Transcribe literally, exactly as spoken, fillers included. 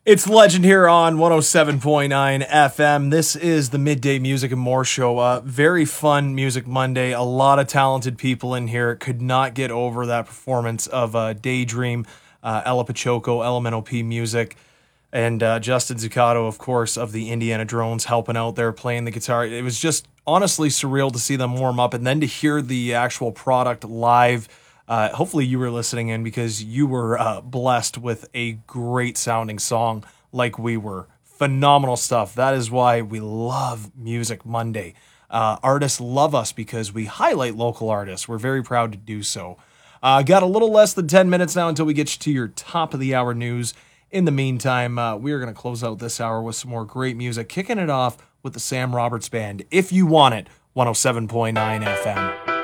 It's Legend here on one oh seven point nine F M. This is the Midday Music and More show. Uh, very fun Music Monday. A lot of talented people in here. Could not get over that performance of uh, Daydream, uh, Ella Pachoco, Elemental P Music, and uh, Justin Zuccato, of course, of the Indiana Drones, helping out there, playing the guitar. It was just honestly surreal to see them warm up and then to hear the actual product live. Uh, hopefully you were listening in because you were uh, blessed with a great sounding song like we were. Phenomenal stuff. That is why we love Music Monday. Uh, artists love us because we highlight local artists. We're very proud to do so. Uh, got a little less than ten minutes now until we get you to your top of the hour news. In the meantime, uh, we are going to close out this hour with some more great music, kicking it off with the Sam Roberts Band. If You Want It, one oh seven point nine F M.